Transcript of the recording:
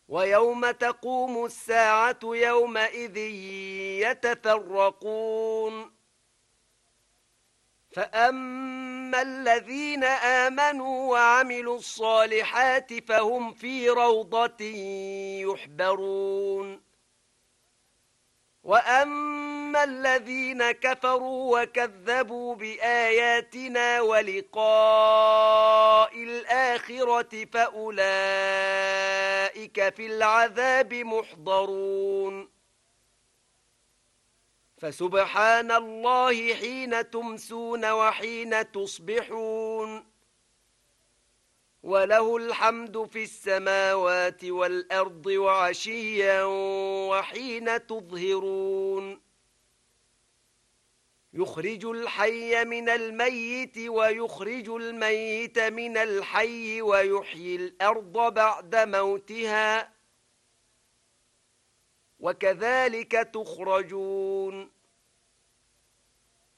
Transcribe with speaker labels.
Speaker 1: ويوم تقوم الساعة يومئذ يتفرقون فأما الذين آمنوا وعملوا الصالحات فهم في روضة يحبرون وأما الذين كفروا وكذبوا بآياتنا ولقاء الآخرة فأولئك في العذاب محضرون فسبحان الله حين تمسون وحين تصبحون وله الحمد في السماوات والأرض وعشيا وحين تظهرون يخرج الحي من الميت ويخرج الميت من الحي ويحيي الأرض بعد موتها وكذلك تخرجون